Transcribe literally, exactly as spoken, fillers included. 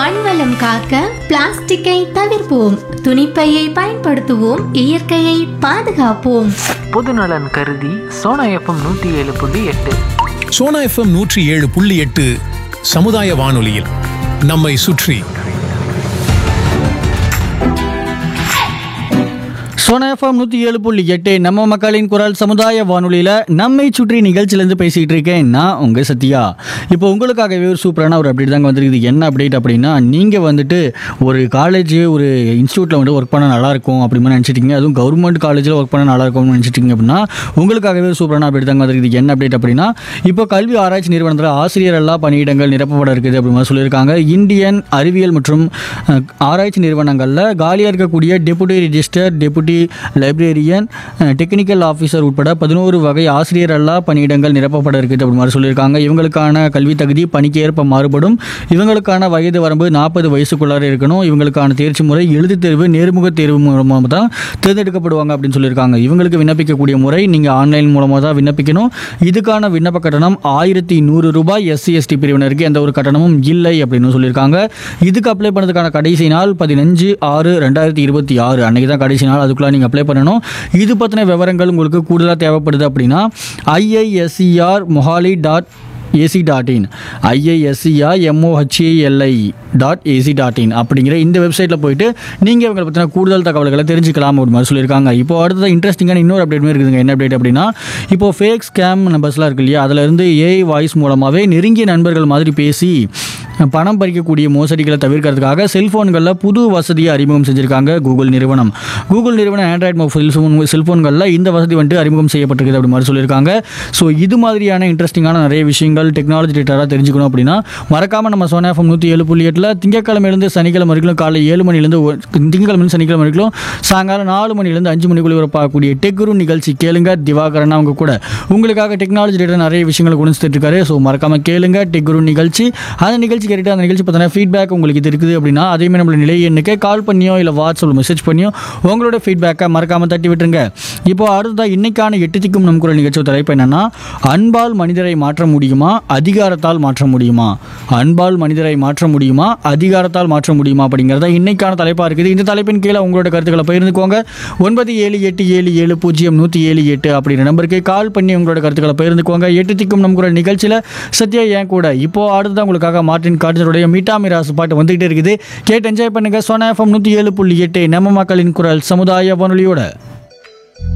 மண்வளம் காக்க பிளாஸ்டிக்கை தவிர்ப்போம், துணிப்பையை பயன்படுத்துவோம், இயற்கையை பாதுகாப்போம். பொதுநலன் கருதி சோனா எஃப்எம் நூற்றி ஏழு புள்ளி எட்டு சோனா எஃப்எம் நூற்றி ஏழு புள்ளி எட்டு சமுதாய வானொலியில் நம்மை சுற்றி. சோனா எஃப்எம் நூற்றி ஏழு புள்ளி எட்டு நம்ம மக்களின் குரல் சமுதாய வானொலியில் நம்மை சுற்றி நிகழ்ச்சியிலேருந்து பேசிகிட்டு இருக்கேன் நான் உங்கள் சத்யா. இப்போ உங்களுக்காகவே ஒரு சூப்பரான ஒரு அப்டேட் தாங்க வந்துருக்குது. என்ன அப்டேட் அப்படின்னா, நீங்கள் வந்துட்டு ஒரு காலேஜ் ஒரு இன்ஸ்டியூட்டில் வந்து ஒர்க் பண்ண நல்லாயிருக்கும் அப்படின்னு நினச்சிட்டிங்க, அதுவும் கவர்மெண்ட் காலேஜில் ஒர்க் பண்ண நல்லாயிருக்கும்னு நினச்சிட்டிங்க அப்படின்னா உங்களுக்காகவே ஒரு சூப்பரான அப்டேட் தாங்க வந்துருக்குது. என்ன அப்டேட் அப்படின்னா, இப்போ கல்வி ஆராய்ச்சி நிறுவனத்தில் ஆசிரியர் எல்லா பணியிடங்கள் நிரப்பப்பட இருக்குது அப்படின்னு சொல்லியிருக்காங்க. இந்தியன் அறிவியல் மற்றும் ஆராய்ச்சி நிறுவனங்களில் காலியாக இருக்கக்கூடிய deputy register, deputy librarian, technical officer உட்பட பதினோரு வகை ஆசிரியர் அல்லா பணியிடங்கள் நிரப்பப்பட இருக்குது அப்படி மாதிரி சொல்லியிருக்காங்க. இவங்களுக்கான கல்வி தகுதி பணிக்கு ஏற்ப மாறுபடும். இவங்களுக்கான வயது வரம்பு நாற்பது வயசுக்குள்ளார இருக்கணும். இவங்களுக்கான தேர்ச்சி முறை எழுத்து தேர்வு, நேர்முக தேர்வு மூலமாக தான் தேர்ந்தெடுக்கப்படுவாங்க அப்படின்னு சொல்லியிருக்காங்க. இவங்களுக்கு விண்ணப்பிக்கக்கூடிய முறை நீங்கள் ஆன்லைன் மூலமாக தான் விண்ணப்பிக்கணும். இதுக்கான விண்ணப்ப கட்டணம் ஆயிரத்தி நூறு ரூபாய். எஸ்சி எஸ்டி பிரிவினருக்கு எந்த ஒரு கட்டணமும் இல்லை அப்படின்னு சொல்லியிருக்காங்க. இதுக்கு அப்ளை பண்ணதுக்கான கடைசி நாள் பதினஞ்சு ஆறு ரெண்டாயிரத்தி இருபத்தி ஆறு அன்னைக்கு தான் கடைசி நாள். அதுக்குள்ள நீங்கள் அப்ளை பண்ணணும். இது பற்றின விவரங்கள் உங்களுக்கு கூடுதலாக தேவைப்படுது அப்படின்னா IISCR Mohali dot AC dot in IISCR எம்ஓஹெச்ஏஎல்ஐ dot AC dot in அப்படிங்கிற இந்த வெப்சைட்டில் போயிட்டு நீங்கள் இவங்களை பற்றின கூடுதல் தகவல்களை தெரிஞ்சுக்கலாம் அப்படி மாதிரி சொல்லியிருக்காங்க. இப்போ அடுத்தது இன்ட்ரெஸ்டிங்கான இன்னொரு அப்டேட் இருக்குதுங்க. என்ன அப்டேட் அப்படின்னா, இப்போ ஃபேக் ஸ்கேம் நம்பர்ஸ்லாம் இருக்கு இல்லையா, அதிலிருந்து ஏஐ வாய்ஸ் மூலமாகவே நெருங்கிய நண்பர்கள் மாதிரி பேசி பணம் பறிக்கக்கூடிய மோசடிகளை தவிர்க்கிறதுக்காக செல்ஃபோன்களில் புது வசதியை அறிமுகம் செஞ்சுருக்காங்க கூகுள் நிறுவனம். கூகுள் நிறுவனம் ஆண்ட்ராய்ட் மொபைல் செல்ஃபோன்களில் இந்த வசதி வந்துட்டு அறிமுகம் செய்யப்பட்டிருக்குது அப்படி மாதிரி சொல்லியிருக்காங்க. ஸோ இது மாதிரியான இன்ட்ரெஸ்டிங்கான நிறைய விஷயங்கள் டெக்னாலஜி டேட்டாக தெரிஞ்சுக்கணும் அப்படின்னா மறக்காமல் நம்ம சோனா எஃப்எம் நூற்றி ஏழு புள்ளி எட்டில் திங்கக்கிழமையிலேருந்து சனிக்கிழமை வரைக்கும் காலை ஏழு மணிலேருந்து திங்கக்கிழமை சனிக்கிழமை வரைக்கும் சாயங்காலம் நாலு மணிலேருந்து அஞ்சு மணிக்குள்ளே வர பார்க்கக்கூடிய டெக்குரு நிகழ்ச்சி கேளுங்க. திவாகரன் அவங்க கூட உங்களுக்காக டெக்னாலஜி டேட்டா நிறைய விஷயங்களை கொடுத்துட்டு இருக்காரு. ஸோ மறக்காமல் கேளுங்க டெக்குரு நிகழ்ச்சி. அந்த நிகழ்ச்சி கேட்டு அந்த நிகழ்ச்சி பார்த்தீங்கன்னா ஃபீட்பேக் உங்களுக்கு இது இருக்குது அப்படின்னா அதேமாதிரி நம்மளோட நிலைய எண்ணுக்கு கால் பண்ணியோ இல்லை வாட்ஸ்அப்பில் மெசேஜ் பண்ணியோ உங்களோட ஃபீட்பேக்கை மறக்காமல் தட்டி விட்டுருங்க. இப்போ அடுத்ததாக இன்னைக்கான எட்டு திக்கும் நம் குரல் நிகழ்ச்சி தலைப்பு என்னன்னா, அன்பால் மனிதரை மாற்ற முடியுமா, அதிகாரத்தால் மாற்ற முடியுமா? அன்பால் மனிதரை மாற்ற முடியுமா, அதிகாரத்தால் மாற்ற முடியுமா அப்படிங்கிறத இன்னைக்கான தலைப்பாக இருக்குது. இந்த தலைப்பின் கீழே உங்களோட கருத்துக்களை பகிர்ந்துக்கோங்க. ஒன்பது ஏழு எட்டு ஏழு ஏழு பூஜ்ஜியம் நூற்றி ஏழு எட்டு அப்படிங்கிற நம்பருக்கு கால் பண்ணி உங்களோட கருத்துக்களை பகிர்ந்துக்கோங்க. எட்டு திக்கும் நம் குரல் நிகழ்ச்சியில் சத்யா ஏன் கூட. இப்போ அடுத்ததான் உங்களுக்காக மார்டின் காட்சருடைய மீட்டா மிராசு பாட்டு வந்துகிட்டே இருக்குது. கேட்டு என்ஜாய் பண்ணுங்க. சோனா எஃப்எம் நூற்றி ஏழு புள்ளி எட்டு நம்ம மக்களின் குரல் சமுதாய வானொலியோட.